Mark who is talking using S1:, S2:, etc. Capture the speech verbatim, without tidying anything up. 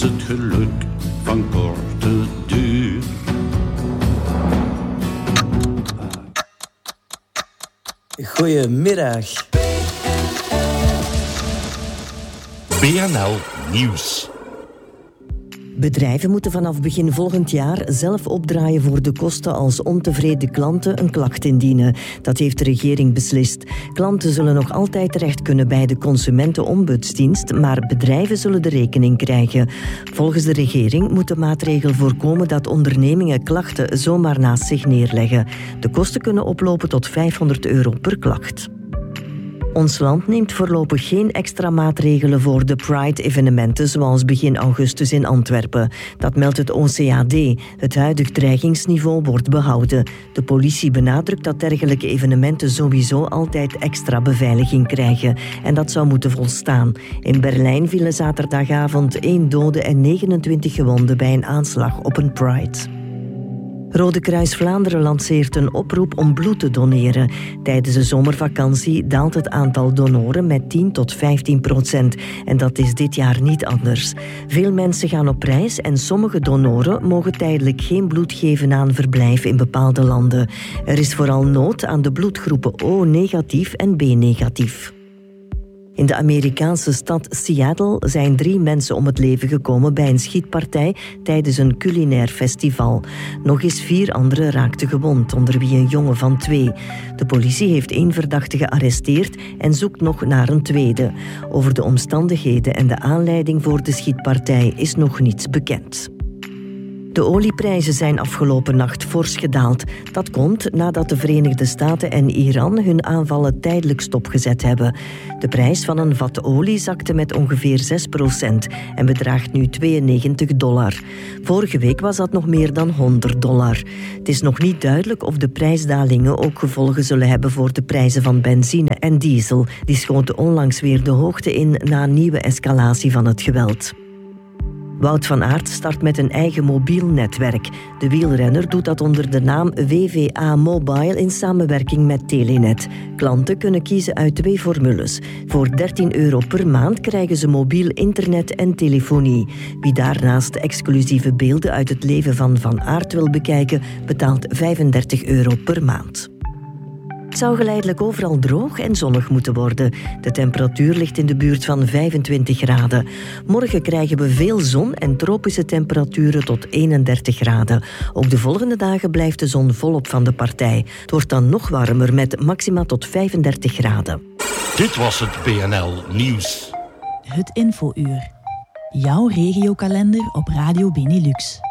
S1: Het geluk van korte duur.
S2: Goedemiddag.
S3: B N L Nieuws.
S4: Bedrijven moeten vanaf begin volgend jaar zelf opdraaien voor de kosten als ontevreden klanten een klacht indienen. Dat heeft de regering beslist. Klanten zullen nog altijd terecht kunnen bij de Consumentenombudsdienst, maar bedrijven zullen de rekening krijgen. Volgens de regering moet de maatregel voorkomen dat ondernemingen klachten zomaar naast zich neerleggen. De kosten kunnen oplopen tot vijfhonderd euro per klacht. Ons land neemt voorlopig geen extra maatregelen voor de Pride-evenementen zoals begin augustus in Antwerpen. Dat meldt het O C A D. Het huidig dreigingsniveau wordt behouden. De politie benadrukt dat dergelijke evenementen sowieso altijd extra beveiliging krijgen. En dat zou moeten volstaan. In Berlijn vielen zaterdagavond één dode en negenentwintig gewonden bij een aanslag op een Pride. Rode Kruis Vlaanderen lanceert een oproep om bloed te doneren. Tijdens de zomervakantie daalt het aantal donoren met tien tot vijftien procent. En dat is dit jaar niet anders. Veel mensen gaan op reis en sommige donoren mogen tijdelijk geen bloed geven aan verblijf in bepaalde landen. Er is vooral nood aan de bloedgroepen O negatief en B negatief. In de Amerikaanse stad Seattle zijn drie mensen om het leven gekomen bij een schietpartij tijdens een culinair festival. Nog eens vier anderen raakten gewond, onder wie een jongen van twee. De politie heeft één verdachte gearresteerd en zoekt nog naar een tweede. Over de omstandigheden en de aanleiding voor de schietpartij is nog niets bekend. De olieprijzen zijn afgelopen nacht fors gedaald. Dat komt nadat de Verenigde Staten en Iran hun aanvallen tijdelijk stopgezet hebben. De prijs van een vat olie zakte met ongeveer zes procent en bedraagt nu tweeënnegentig dollar. Vorige week was dat nog meer dan honderd dollar. Het is nog niet duidelijk of de prijsdalingen ook gevolgen zullen hebben voor de prijzen van benzine en diesel. Die schoten onlangs weer de hoogte in na een nieuwe escalatie van het geweld. Wout van Aert start met een eigen mobiel netwerk. De wielrenner doet dat onder de naam W V A Mobile in samenwerking met Telenet. Klanten kunnen kiezen uit twee formules. Voor dertien euro per maand krijgen ze mobiel internet en telefonie. Wie daarnaast exclusieve beelden uit het leven van Van Aert wil bekijken, betaalt vijfendertig euro per maand. Het zou geleidelijk overal droog en zonnig moeten worden. De temperatuur ligt in de buurt van vijfentwintig graden. Morgen krijgen we veel zon en tropische temperaturen tot eenendertig graden. Ook de volgende dagen blijft de zon volop van de partij. Het wordt dan nog warmer met maxima tot vijfendertig graden.
S3: Dit was het B N L Nieuws.
S5: Het infouur. Jouw regiokalender op Radio Benelux.